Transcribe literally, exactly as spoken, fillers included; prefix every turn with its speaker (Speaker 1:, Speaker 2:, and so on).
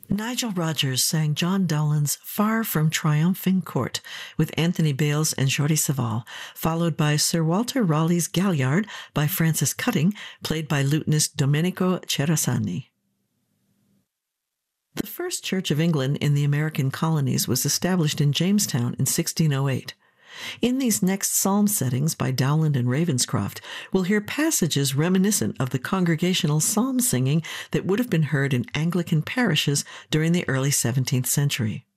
Speaker 1: Nigel Rogers sang John Dowland's Far from Triumphing Court with Anthony Bales and Jordi Savall, followed by Sir Walter Raleigh's Galliard by Francis Cutting, played by lutenist Domenico Cerasani. The first Church of England in the American colonies was established in Jamestown in sixteen oh eight. In these next psalm settings by Dowland and Ravenscroft, we'll hear passages reminiscent of the congregational psalm singing that would have been heard in Anglican parishes during the early seventeenth century.